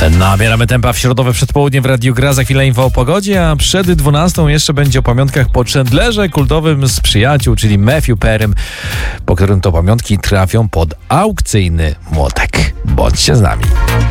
Nabieramy tempa w środowe przedpołudnie w Radiu Gra. Za chwilę info o pogodzie, a przed 12 jeszcze będzie o pamiątkach po Chandlerze kultowym z Przyjaciół, czyli Matthew Perrym, po którym to pamiątki trafią pod aukcyjny młotek. Bądźcie z nami.